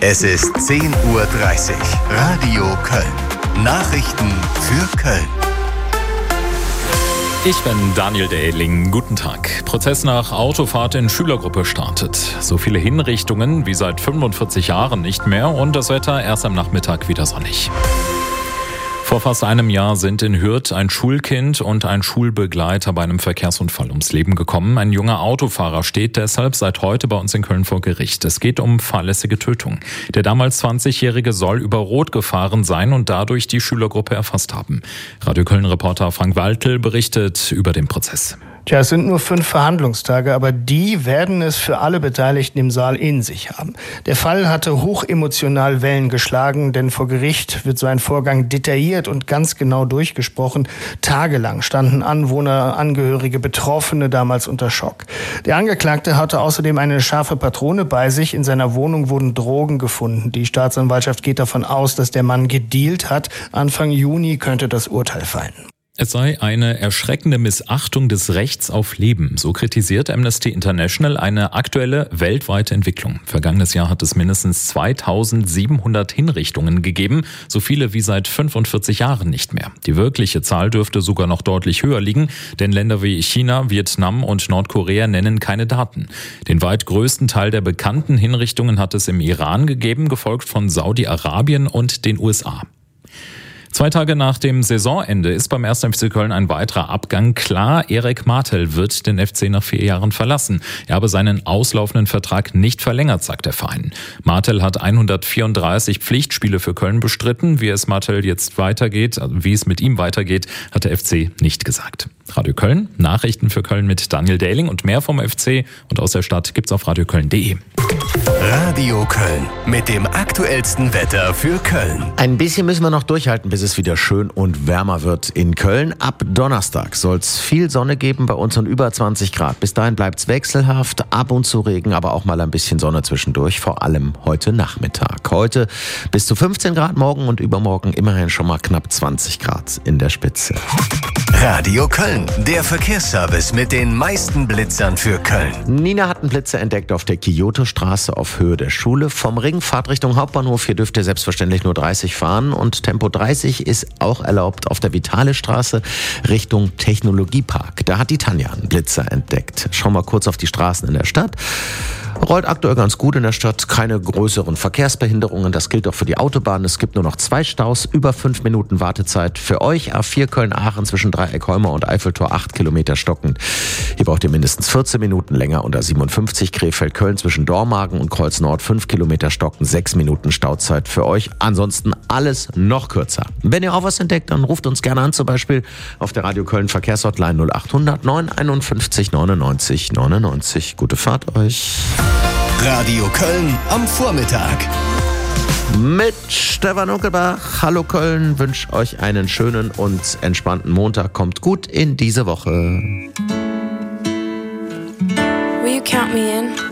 Es ist 10:30 Uhr. Radio Köln. Nachrichten für Köln. Ich bin Daniel Dehling. Guten Tag. Prozess nach Autofahrt in Schülergruppe startet. So viele Hinrichtungen wie seit 45 Jahren nicht mehr und das Wetter erst am Nachmittag wieder sonnig. Vor fast einem Jahr sind in Hürth ein Schulkind und ein Schulbegleiter bei einem Verkehrsunfall ums Leben gekommen. Ein junger Autofahrer steht deshalb seit heute bei uns in Köln vor Gericht. Es geht um fahrlässige Tötung. Der damals 20-Jährige soll über Rot gefahren sein und dadurch die Schülergruppe erfasst haben. Radio Köln-Reporter Frank Waltel berichtet über den Prozess. Tja, es sind nur 5 Verhandlungstage, aber die werden es für alle Beteiligten im Saal in sich haben. Der Fall hatte hochemotional Wellen geschlagen, denn vor Gericht wird so ein Vorgang detailliert und ganz genau durchgesprochen. Tagelang standen Anwohner, Angehörige, Betroffene damals unter Schock. Der Angeklagte hatte außerdem eine scharfe Patrone bei sich. In seiner Wohnung wurden Drogen gefunden. Die Staatsanwaltschaft geht davon aus, dass der Mann gedealt hat. Anfang Juni könnte das Urteil fallen. Es sei eine erschreckende Missachtung des Rechts auf Leben. So kritisiert Amnesty International eine aktuelle weltweite Entwicklung. Vergangenes Jahr hat es mindestens 2700 Hinrichtungen gegeben, so viele wie seit 45 Jahren nicht mehr. Die wirkliche Zahl dürfte sogar noch deutlich höher liegen, denn Länder wie China, Vietnam und Nordkorea nennen keine Daten. Den weit größten Teil der bekannten Hinrichtungen hat es im Iran gegeben, gefolgt von Saudi-Arabien und den USA. 2 Tage nach dem Saisonende ist beim 1. FC Köln ein weiterer Abgang klar. Erik Martel wird den FC nach 4 Jahren verlassen. Er habe seinen auslaufenden Vertrag nicht verlängert, sagt der Verein. Martel hat 134 Pflichtspiele für Köln bestritten. Wie es mit ihm weitergeht, hat der FC nicht gesagt. Radio Köln, Nachrichten für Köln mit Daniel Dehling und mehr vom FC und aus der Stadt gibt's auf radioköln.de. Radio Köln mit dem aktuellsten Wetter für Köln. Ein bisschen müssen wir noch durchhalten, bis es wieder schön und wärmer wird in Köln. Ab Donnerstag soll es viel Sonne geben, bei uns und über 20 Grad. Bis dahin bleibt es wechselhaft, ab und zu Regen, aber auch mal ein bisschen Sonne zwischendurch, vor allem heute Nachmittag. Heute bis zu 15 Grad, morgen und übermorgen immerhin schon mal knapp 20 Grad in der Spitze. Radio Köln, der Verkehrsservice mit den meisten Blitzern für Köln. Nina hat einen Blitzer entdeckt auf der Kyoto-Straße auf Höhe der Schule. Vom Ring, Fahrt Richtung Hauptbahnhof, hier dürft ihr selbstverständlich nur 30 fahren und Tempo 30 ist auch erlaubt auf der Vitale-Straße Richtung Technologiepark. Da hat die Tanja einen Blitzer entdeckt. Schauen wir kurz auf die Straßen in der Stadt. Rollt aktuell ganz gut in der Stadt, keine größeren Verkehrsbehinderungen, das gilt auch für die Autobahn. Es gibt nur noch 2 Staus, über 5 Minuten Wartezeit. Für euch A4 Köln-Aachen zwischen Dreieck-Heumau und Eiffeltor 8 Kilometer stockend. Hier braucht ihr mindestens 14 Minuten länger und A57 Krefeld-Köln zwischen Dormagen und Kreuz-Nord 5 Kilometer stockend, 6 Minuten Stauzeit für euch. Ansonsten alles noch kürzer. Wenn ihr auch was entdeckt, dann ruft uns gerne an, zum Beispiel auf der Radio Köln Verkehrshotline 0800 951 99 99. Gute Fahrt euch. Radio Köln am Vormittag. Mit Stefan Unkelbach. Hallo Köln, wünsche euch einen schönen und entspannten Montag. Kommt gut in diese Woche. Will you count me in?